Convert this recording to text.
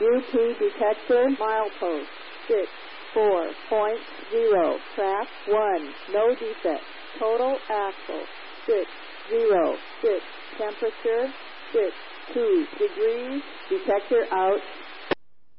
UP detector milepost 64.0. Track 1. No defect. Total axle 606. Temperature 62 degrees. Detector out.